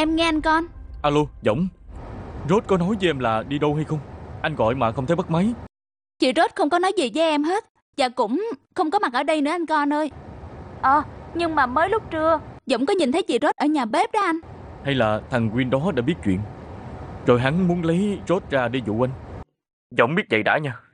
Em nghe anh con. Alo, Dõng. Rốt có nói với em là đi đâu hay không? Anh gọi mà không thấy bắt máy. Chị Rốt không có nói gì với em hết, và cũng không có mặt ở đây nữa anh con ơi. Nhưng mà mới lúc trưa Dũng có nhìn thấy chị Rốt ở nhà bếp đó anh. Hay là thằng Quyên đó đã biết chuyện, rồi hắn muốn lấy Rốt ra để dụ anh. Dõng biết vậy đã nha.